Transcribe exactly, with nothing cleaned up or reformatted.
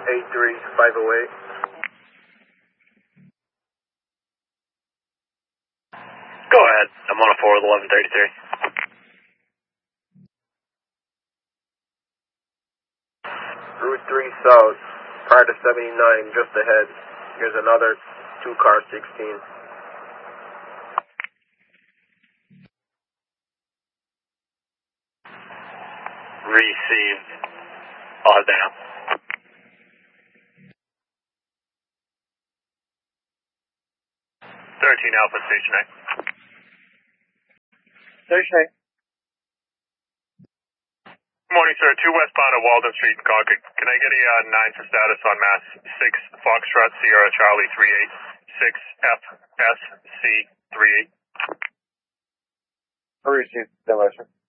eight three five oh eight. Go ahead. I'm on a four with eleven thirty-three. Route three south, prior to seventy-nine, just ahead. Here's another two car sixteen. Received. I'll head there now. thirteen Alpha Station A. Station A. Good morning, sir. two westbound at Walden Street in Concord. Can I get a uh, nine for status on Mass six Foxtrot Sierra Charlie three eight six F S C three eight? Received. Stand by, sir.